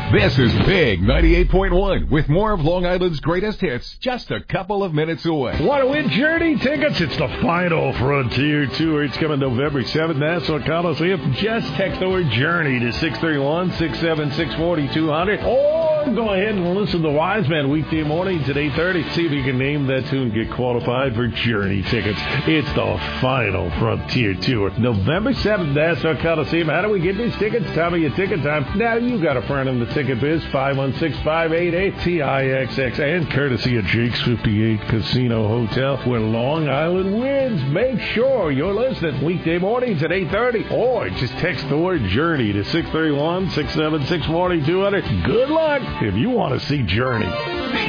This is Big 98.1 with more of Long Island's greatest hits just a couple of minutes away. Want to win Journey tickets? It's the final Frontier Tour. It's coming November 7th, Nassau Coliseum. Just text the word Journey to 631-676-4200 or go ahead and listen to Wise Man weekday mornings at 8:30. See if you can name that tune and get qualified for Journey tickets. It's the final Frontier Tour. November 7th, Nassau Coliseum. How do we get these tickets? Tell me your ticket time. Now you got a friend in the ticket biz, 516-588-TIXX, and courtesy of Jake's 58 Casino Hotel, where Long Island wins. Make sure you're listening weekday mornings at 8:30, or just text the word Journey to 631-676-4200. Good luck if you want to see Journey.